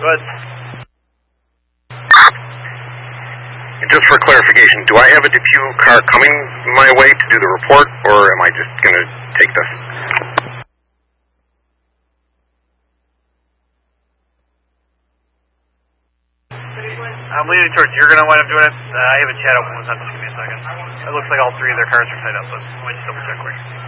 Go ahead. Just for clarification, do I have a DePuy car coming my way to do the report, or am I just going to take this? I'm leaning towards you're going to wind up doing it. I have a chat open with them. Just give me a second. It looks like all three of their cars are tied up, but let me just double check quick.